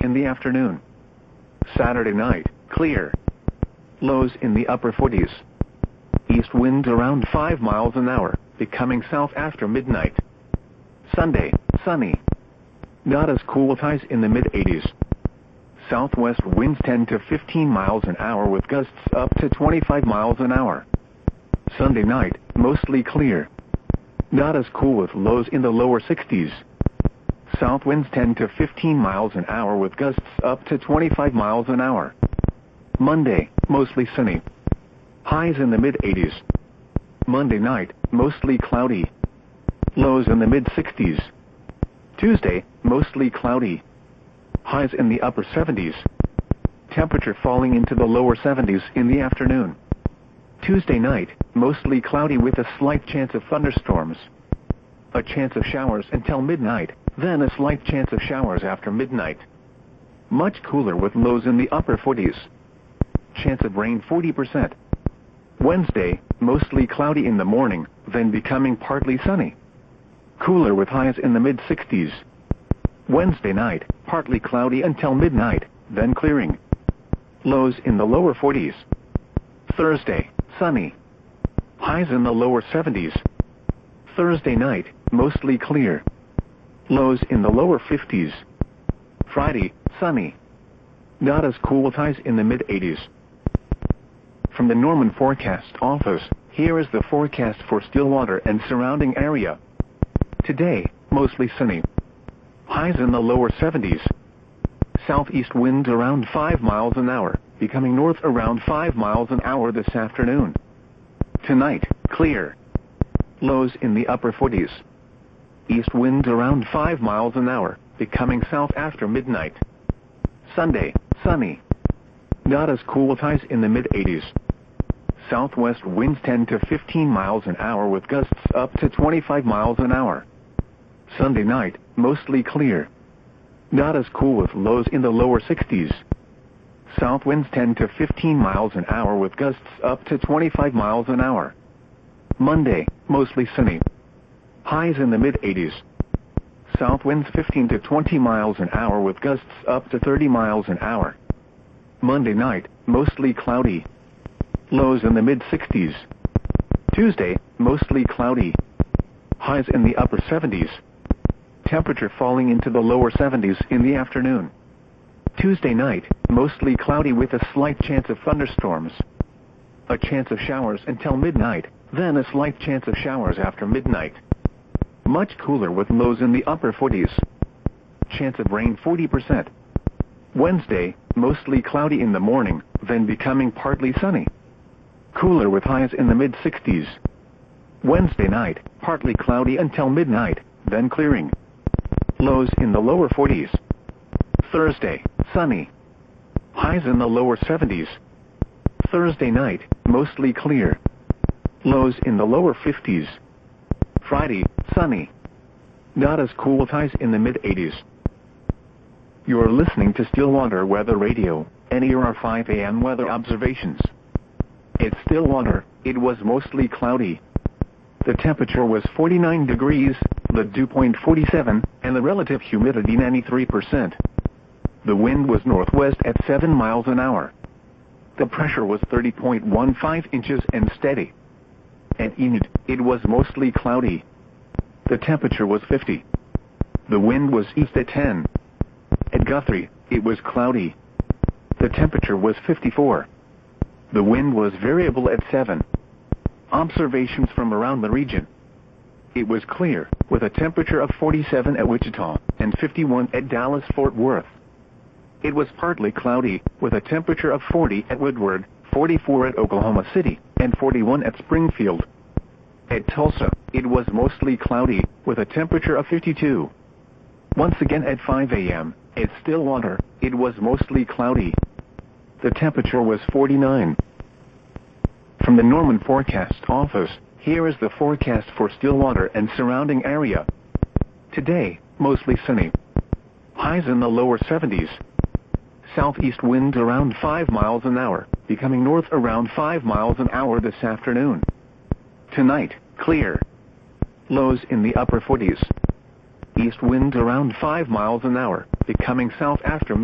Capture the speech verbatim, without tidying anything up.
in the afternoon. Saturday night, clear. Lows in the upper forties. East wind around five miles an hour, becoming south after midnight. Sunday, sunny. Not as cool, with highs in the mid-eighties. Southwest winds ten to fifteen miles an hour with gusts up to twenty-five miles an hour. Sunday night, mostly clear. Not as cool, with lows in the lower sixties. South winds ten to fifteen miles an hour with gusts up to twenty-five miles an hour. Monday, mostly sunny. Highs in the mid-eighties. Monday night, mostly cloudy. Lows in the mid-sixties. Tuesday, mostly cloudy. Highs in the upper seventies. Temperature falling into the lower seventies in the afternoon. Tuesday night, mostly cloudy with a slight chance of thunderstorms. A chance of showers until midnight, then a slight chance of showers after midnight. Much cooler with lows in the upper forties. Chance of rain forty percent. Wednesday, mostly cloudy in the morning, then becoming partly sunny. Cooler with highs in the mid-sixties. Wednesday night, partly cloudy until midnight, then clearing. Lows in the lower forties. Thursday, sunny. Highs in the lower seventies. Thursday night, mostly clear. Lows in the lower fifties. Friday, sunny. Not as cool, with highs in the mid-eighties. From the Norman Forecast Office, here is the forecast for Stillwater and surrounding area. Today, mostly sunny. Highs in the lower seventies. Southeast wind around five miles an hour, becoming north around five miles an hour this afternoon. Tonight, clear. Lows in the upper forties. East wind around five miles an hour, becoming south after midnight. Sunday, sunny. Not as cool, with highs in the mid-eighties. Southwest winds ten to fifteen miles an hour with gusts up to twenty-five miles an hour. Sunday night, mostly clear. Not as cool, with lows in the lower sixties. South winds ten to fifteen miles an hour with gusts up to twenty-five miles an hour. Monday, mostly sunny. Highs in the mid-eighties. South winds fifteen to twenty miles an hour with gusts up to thirty miles an hour. Monday night, mostly cloudy. Lows in the mid-sixties. Tuesday, mostly cloudy. Highs in the upper seventies. Temperature falling into the lower seventies in the afternoon. Tuesday night, mostly cloudy with a slight chance of thunderstorms. A chance of showers until midnight, then a slight chance of showers after midnight. Much cooler with lows in the upper forties. Chance of rain forty percent. Wednesday, mostly cloudy in the morning, then becoming partly sunny. Cooler with highs in the mid-sixties. Wednesday night, partly cloudy until midnight, then clearing. Lows in the lower forties. Thursday, sunny. Highs in the lower seventies. Thursday night, mostly clear. Lows in the lower fifties. Friday, sunny. Not as cool, with highs in the mid-eighties. You are listening to Stillwater Weather Radio, and here are five A M weather observations. At Stillwater, it was mostly cloudy. The temperature was forty-nine degrees, the dew point forty-seven, and the relative humidity ninety-three percent. The wind was northwest at seven miles an hour. The pressure was thirty point one five inches and steady. At Enid, it was mostly cloudy. The temperature was fifty. The wind was east at ten. At Guthrie, it was cloudy. The temperature was fifty-four. The wind was variable at seven. Observations from around the region. It was clear, with a temperature of forty-seven at Wichita, and fifty-one at Dallas-Fort Worth. It was partly cloudy, with a temperature of forty at Woodward, forty-four at Oklahoma City, and forty-one at Springfield. At Tulsa, it was mostly cloudy, with a temperature of fifty-two. Once again at five A M, at Stillwater, it was mostly cloudy. The temperature was forty-nine. From the Norman Forecast Office, here is the forecast for Stillwater and surrounding area. Today, mostly sunny. Highs in the lower seventies. Southeast wind around five miles an hour, becoming north around five miles an hour this afternoon. Tonight, clear. Lows in the upper forties. East wind around five miles an hour, becoming south after midnight.